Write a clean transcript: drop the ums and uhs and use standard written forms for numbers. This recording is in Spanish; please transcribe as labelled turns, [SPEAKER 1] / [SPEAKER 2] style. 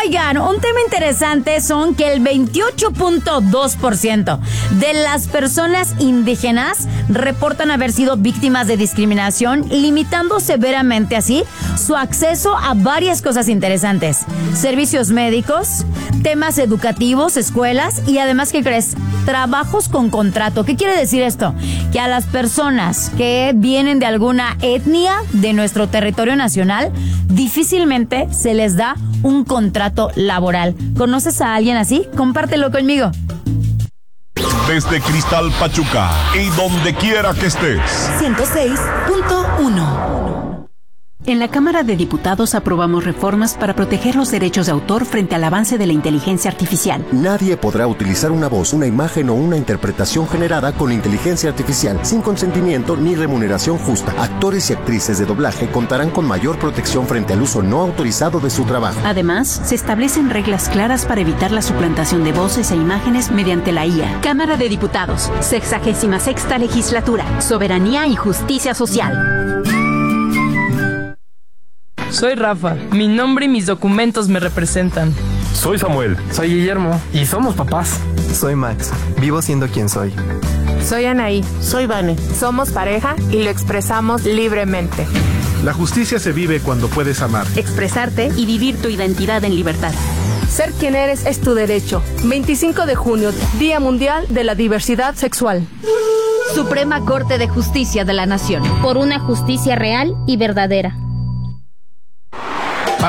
[SPEAKER 1] Oigan, un tema interesante son que el 28.2% de las personas indígenas reportan haber sido víctimas de discriminación, limitando severamente así su acceso a varias cosas interesantes. Servicios médicos, temas educativos, escuelas y además, ¿qué crees? Trabajos con contrato. ¿Qué quiere decir esto? Que a las personas que vienen de alguna etnia de nuestro territorio nacional, difícilmente se les da un contrato laboral. ¿Conoces a alguien así? Compártelo conmigo.
[SPEAKER 2] Desde Cristal Pachuca y donde quiera que estés.
[SPEAKER 3] 106.1. En la Cámara de Diputados aprobamos reformas para proteger los derechos de autor frente al avance de la inteligencia artificial.
[SPEAKER 4] Nadie podrá utilizar una voz, una imagen o una interpretación generada con inteligencia artificial sin consentimiento ni remuneración justa. Actores y actrices de doblaje contarán con mayor protección frente al uso no autorizado de su trabajo.
[SPEAKER 3] Además, se establecen reglas claras para evitar la suplantación de voces e imágenes mediante la IA. Cámara de Diputados, 66ª Legislatura, Soberanía y Justicia Social.
[SPEAKER 5] Soy Rafa, mi nombre y mis documentos me representan.
[SPEAKER 6] Soy Samuel.
[SPEAKER 7] Soy Guillermo y somos papás.
[SPEAKER 8] Soy Max, vivo siendo quien soy.
[SPEAKER 9] Soy Anaí.
[SPEAKER 10] Soy Vane.
[SPEAKER 9] Somos pareja y lo expresamos libremente.
[SPEAKER 11] La justicia se vive cuando puedes amar,
[SPEAKER 3] expresarte y vivir tu identidad en libertad.
[SPEAKER 9] Ser quien eres es tu derecho. 25 de junio, Día Mundial de la Diversidad Sexual.
[SPEAKER 12] Suprema Corte de Justicia de la Nación.
[SPEAKER 13] Por una justicia real y verdadera.